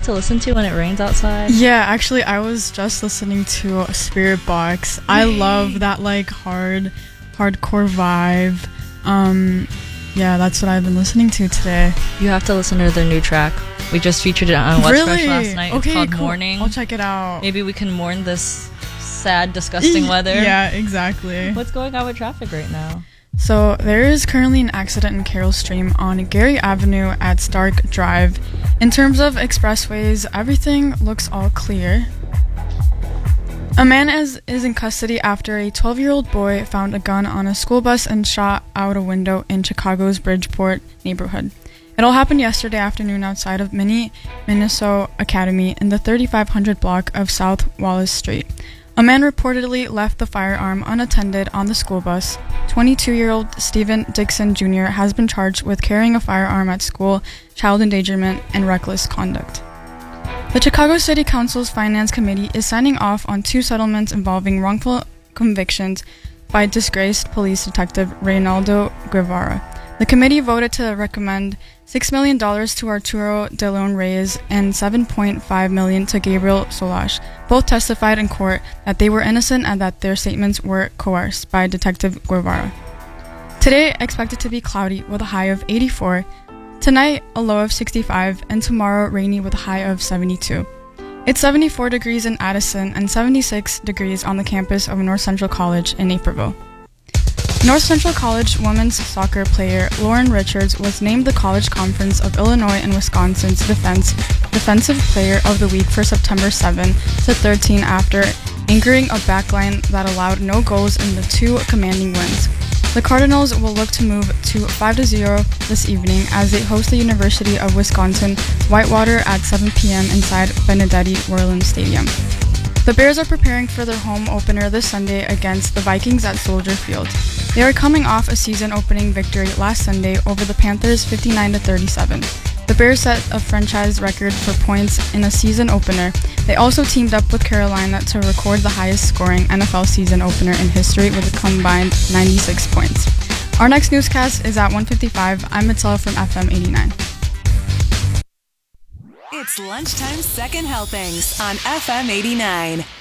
to listen to when it rains outside? Yeah, actually, I was just listening to Spirit Box. I love that like hardcore vibe. Yeah, that's what I've been listening to today. You have to listen to their new track. We just featured it on What's Fresh last night. Okay, it's called cool. Morning. I'll check it out. Maybe we can mourn this sad, disgusting weather. Yeah, exactly. What's going on with traffic right now? So there is currently an accident in Carroll Stream on Gary Avenue at Stark Drive. In terms of expressways, everything looks all clear. A man is in custody after a 12-year-old boy found a gun on a school bus and shot out a window in Chicago's Bridgeport neighborhood. It all happened yesterday afternoon outside of Minnesota Academy in the 3500 block of South Wallace Street. A man reportedly left the firearm unattended on the school bus. 22-year-old Stephen Dixon Jr. has been charged with carrying a firearm at school, child endangerment, and reckless conduct. The Chicago City Council's Finance Committee is signing off on 2 settlements involving wrongful convictions by disgraced police detective Reynaldo Guevara. The committee voted to recommend $6 million to Arturo De Leon Reyes and $7.5 million to Gabriel Solash. Both testified in court that they were innocent and that their statements were coerced by Detective Guevara. Today, expected to be cloudy with a high of 84. Tonight, a low of 65, and tomorrow, rainy with a high of 72. It's 74 degrees in Addison and 76 degrees on the campus of North Central College in Naperville. North Central College women's soccer player Lauren Richards was named the College Conference of Illinois and Wisconsin's Defensive Player of the Week for September 7 to 13 after anchoring a backline that allowed no goals in the 2 commanding wins. The Cardinals will look to move to 5-0 this evening as they host the University of Wisconsin-Whitewater at 7 p.m. inside Benedetti Worland Stadium. The Bears are preparing for their home opener this Sunday against the Vikings at Soldier Field. They are coming off a season-opening victory last Sunday over the Panthers 59-37. The Bears set a franchise record for points in a season opener. They also teamed up with Carolina to record the highest-scoring NFL season opener in history with a combined 96 points. Our next newscast is at 1:55. I'm Matilda from FM 89. It's lunchtime second helpings on FM 89.